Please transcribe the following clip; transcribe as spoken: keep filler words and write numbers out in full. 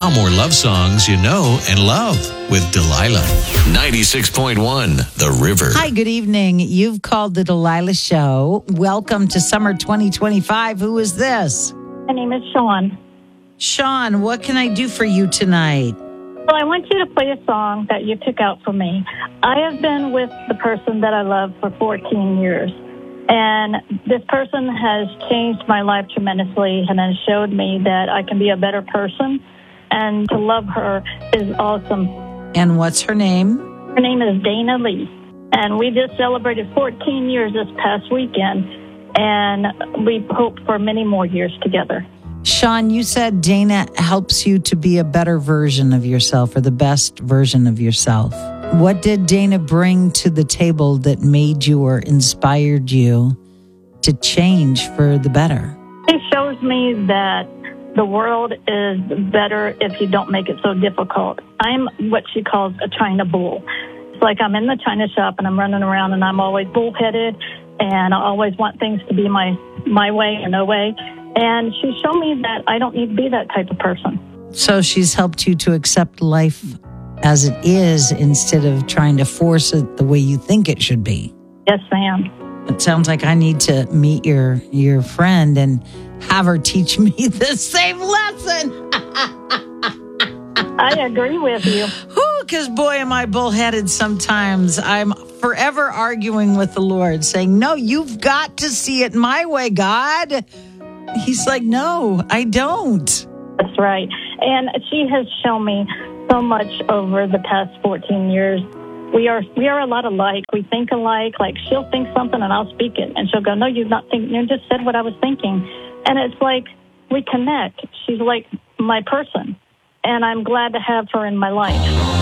Now more love songs you know and love with Delilah. ninety-six point one, The River. Hi, good evening. You've called the Delilah Show. Welcome to summer twenty twenty-five. Who is this? My name is Sean. Sean, what can I do for you tonight? Well, I want you to play a song that you took out for me. I have been with the person that I love for fourteen years. And this person has changed my life tremendously and has showed me that I can be a better person. And to love her is awesome. And what's her name? Her name is Dana Lee. And we just celebrated fourteen years this past weekend. And we hope for many more years together. Sean, you said Dana helps you to be a better version of yourself or the best version of yourself. What did Dana bring to the table that made you or inspired you to change for the better? It shows me that the world is better if you don't make it so difficult. I'm what she calls a China bull. It's like I'm in the China shop and I'm running around and I'm always bullheaded and I always want things to be my, my way or no way. And she showed me that I don't need to be that type of person. So she's helped you to accept life as it is instead of trying to force it the way you think it should be. Yes, ma'am. It sounds like I need to meet your your friend and have her teach me the same lesson. I agree with you. Because boy, am I bullheaded sometimes. I'm forever arguing with the Lord, saying, no, you've got to see it my way, God. He's like, no, I don't. That's right. And she has shown me so much over the past fourteen years. We are we are a lot alike. We think alike. Like she'll think something and I'll speak it. And she'll go, no, you've not think. You just said what I was thinking. And it's like we connect. She's like my person. And I'm glad to have her in my life.